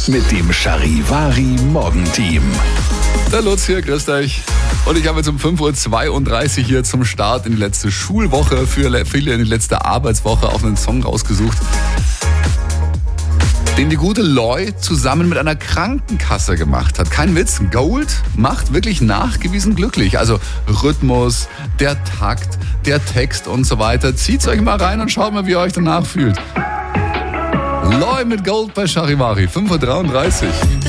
mit dem Charivari Morgenteam. Der Lutz hier, grüßt euch. Und ich habe jetzt um 5.32 Uhr hier zum Start in die letzte Schulwoche, für viele in die letzte Arbeitswoche auch einen Song rausgesucht, den die gute Loy zusammen mit einer Krankenkasse gemacht hat. Kein Witz, Gold macht wirklich nachgewiesen glücklich. Also Rhythmus, der Takt, der Text und so weiter. Zieht's euch mal rein und schaut mal, wie ihr euch danach fühlt. Loy mit Gold bei Charivari, 5.33 Uhr.